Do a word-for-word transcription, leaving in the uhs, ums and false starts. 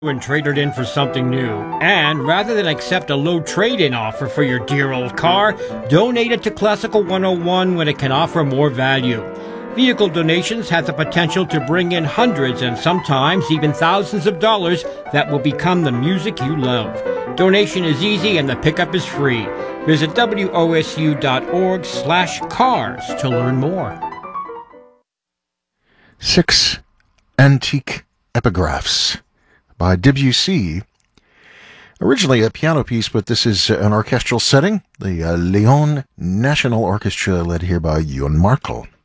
and trade it in for something new. And rather than accept a low trade-in offer for your dear old car, donate it to Classical one oh one when it can offer more value. Vehicle donations have the potential to bring in hundreds and sometimes even thousands of dollars that will become the music you love. Donation is easy and the pickup is free. Visit W O S U dot org slash cars to learn more. Six Antique Epigraphs by Debussy. Originally a piano piece, but this is an orchestral setting. The uh, Lyon National Orchestra, led here by Jon Markel.